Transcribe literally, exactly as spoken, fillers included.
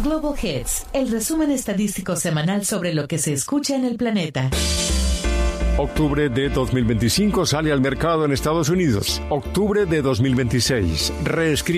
Global Hits, el resumen estadístico semanal sobre lo que se escucha en el planeta. Octubre de dos mil veinticinco sale al mercado en Estados Unidos. Octubre de dos mil veintiséis reescribe